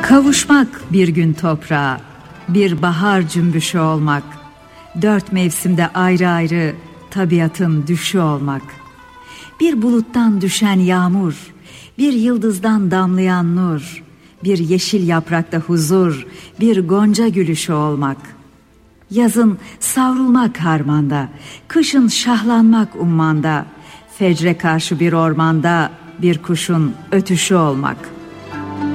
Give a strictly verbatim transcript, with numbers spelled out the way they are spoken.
Kavuşmak bir gün toprağa, bir bahar cümbüşü olmak, dört mevsimde ayrı ayrı tabiatın düşü olmak, bir buluttan düşen yağmur, bir yıldızdan damlayan nur, bir yeşil yaprakta huzur, bir gonca gülüşü olmak, yazın savrulmak harmanda, kışın şahlanmak ummanda, fecre karşı bir ormanda bir kuşun ötüşü olmak.